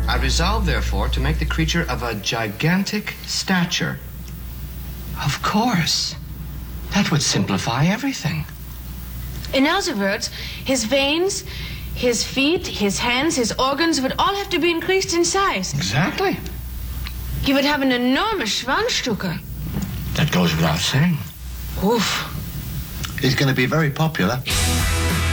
I resolve, therefore, to make the creature of a gigantic stature. Of course. That would simplify everything. In other words, his veins, his feet, his hands, his organs would all have to be increased in size. Exactly. He would have an enormous Schwanzstücke. That goes without saying. Oof. He's going to be very popular.